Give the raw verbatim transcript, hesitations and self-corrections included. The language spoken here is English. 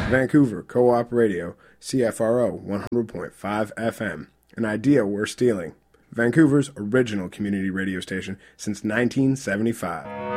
Vancouver Co-op Radio, C F R O one hundred point five F M, an idea worth stealing. Vancouver's original community radio station since nineteen seventy-five.